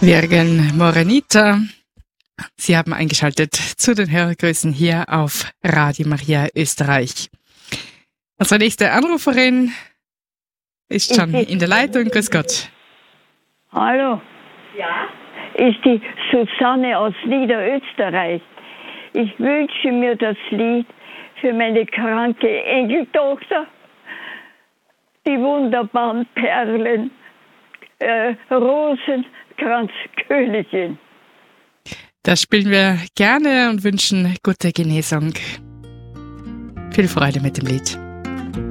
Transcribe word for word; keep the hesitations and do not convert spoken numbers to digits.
Virgen Morenita. Sie haben eingeschaltet zu den Hörergrüßen hier auf Radio Maria Österreich. Unsere nächste Anruferin ist schon in der Leitung. Grüß Gott. Hallo. Ja? Ist die Susanne aus Niederösterreich. Ich wünsche mir das Lied für meine kranke Enkeltochter. Die wunderbaren Perlen, äh, Rosenkranzkönigin. Das spielen wir gerne und wünschen gute Genesung. Viel Freude mit dem Lied.